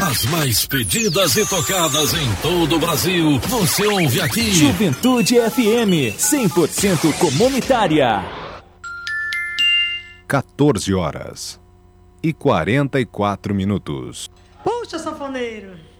As mais pedidas e tocadas em todo o Brasil, você ouve aqui. Juventude FM, 100% comunitária. 14 horas e 44 minutos. Puxa, sanfoneiro.